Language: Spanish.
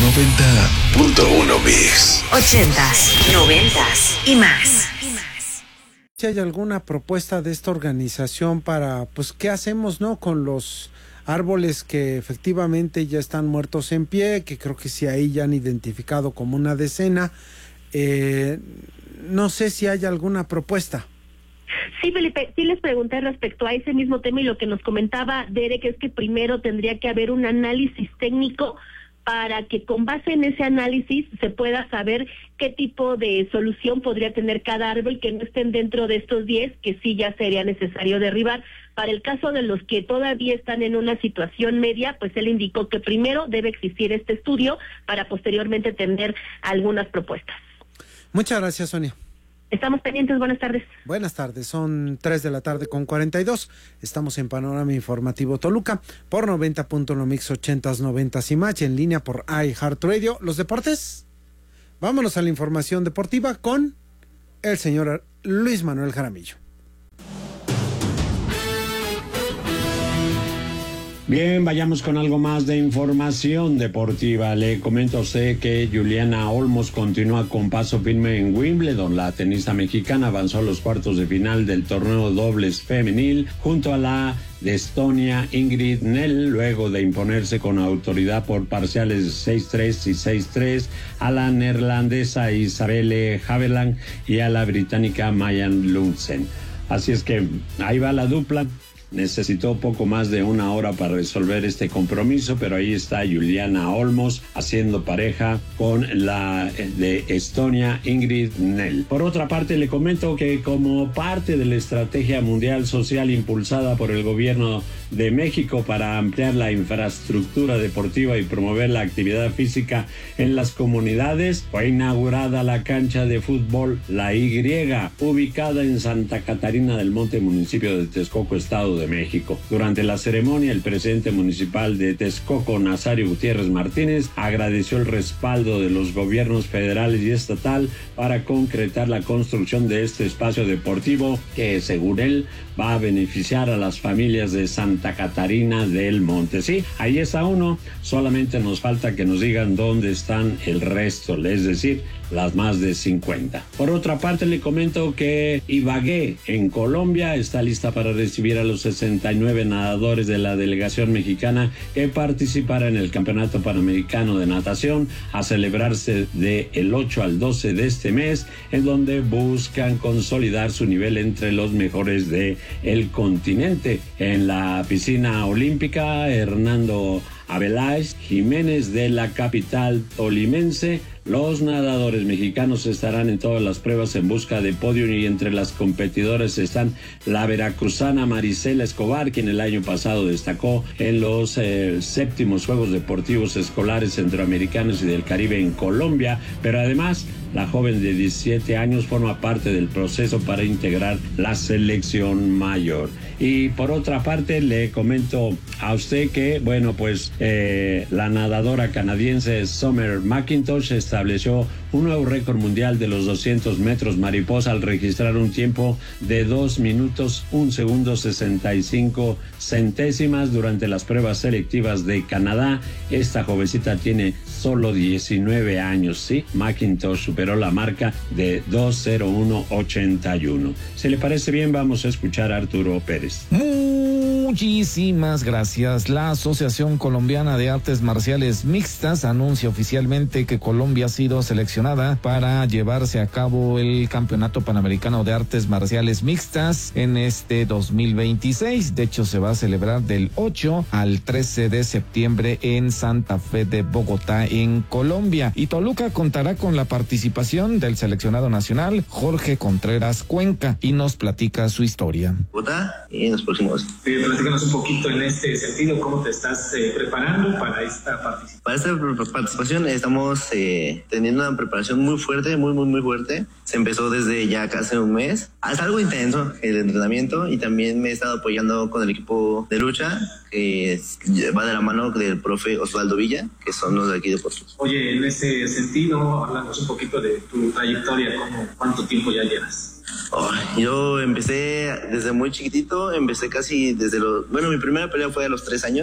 90.1 Mix. 80s, 90s y más. Si hay alguna propuesta de esta organización para, pues, ¿qué hacemos, no? Con los árboles que efectivamente ya están muertos en pie, que creo que sí ahí ya han identificado como una decena. No sé si hay alguna propuesta. Sí, Felipe, sí les pregunté respecto a ese mismo tema y lo que nos comentaba Derek es que primero tendría que haber un análisis técnico para que con base en ese análisis se pueda saber qué tipo de solución podría tener cada árbol que no estén dentro de estos 10, que sí ya sería necesario derribar. Para el caso de los que todavía están en una situación media, pues él indicó que primero debe existir este estudio para posteriormente tener algunas propuestas. Muchas gracias, Sonia. Estamos pendientes, buenas tardes. Buenas tardes, son 3:42 Estamos en Panorama Informativo Toluca por 90.1 Mix 80s, 90s y más, en línea por iHeartRadio. Los deportes, vámonos a la información deportiva con el señor Luis Manuel Jaramillo. Bien, vayamos con algo más de información deportiva. Le comento a usted que Juliana Olmos continúa con paso firme en Wimbledon. La tenista mexicana avanzó a los cuartos de final del torneo dobles femenil junto a la de Estonia Ingrid Nell, luego de imponerse con autoridad por parciales 6-3 y 6-3 a la neerlandesa Isabelle Haveland y a la británica Mayan Lundsen. Así es que ahí va la dupla. Necesitó poco más de una hora para resolver este compromiso, pero ahí está Juliana Olmos haciendo pareja con la de Estonia Ingrid Nell. Por otra parte, le comento que como parte de la estrategia mundial social impulsada por el gobierno de México para ampliar la infraestructura deportiva y promover la actividad física en las comunidades, fue inaugurada la cancha de fútbol La Y, ubicada en Santa Catarina del Monte, municipio de Texcoco, Estado de México. Durante la ceremonia, el presidente municipal de Texcoco, Nazario Gutiérrez Martínez, agradeció el respaldo de los gobiernos federales y estatal para concretar la construcción de este espacio deportivo que, según él, va a beneficiar a las familias de Santa Catarina del Monte. Sí, ahí está uno, solamente nos falta que nos digan dónde están el resto, es decir, las más de 50. Por otra parte, le comento que Ibagué, en Colombia, está lista para recibir a los 69 nadadores de la delegación mexicana que participará en el Campeonato Panamericano de Natación, a celebrarse del 8 al 12 de este mes, en donde buscan consolidar su nivel entre los mejores del continente. En la piscina olímpica, Hernando Aveláez Jiménez de la capital tolimense, los nadadores mexicanos estarán en todas las pruebas en busca de podio, y entre las competidoras están la veracruzana Marisela Escobar, quien el año pasado destacó en los séptimos Juegos Deportivos Escolares Centroamericanos y del Caribe en Colombia, pero además la joven de 17 años forma parte del proceso para integrar la selección mayor. Y por otra parte, le comento a usted que, bueno, pues la nadadora canadiense Summer McIntosh estableció un nuevo récord mundial de los 200 metros mariposa al registrar un tiempo de 2 minutos 1 segundo 65 centésimas durante las pruebas selectivas de Canadá. Esta jovencita tiene solo 19 años, ¿sí? McIntosh superó la marca de 2:01:81. Si le parece bien, vamos a escuchar a Arturo Pérez. Muchísimas gracias. La Asociación Colombiana de Artes Marciales Mixtas anuncia oficialmente que Colombia ha sido seleccionada para llevarse a cabo el Campeonato Panamericano de Artes Marciales Mixtas en este 2026. De hecho, se va a celebrar del 8 al 13 de septiembre en Santa Fe de Bogotá, en Colombia. Y Toluca contará con la participación del seleccionado nacional Jorge Contreras Cuenca, y nos platica su historia. Bogotá en los próximos. Platícanos un poquito en este sentido, ¿cómo te estás preparando para esta participación? Para esta participación estamos teniendo una preparación muy fuerte, muy fuerte. Se empezó desde ya casi un mes. Es algo intenso el entrenamiento, y también me he estado apoyando con el equipo de lucha, que va de la mano del profe Osvaldo Villa, que son los de aquí de Portos. Oye, en ese sentido, háblanos un poquito de tu trayectoria, ¿cuánto tiempo ya llevas? Yo empecé desde muy chiquitito, empecé casi desde mi primera pelea fue a los 3 años.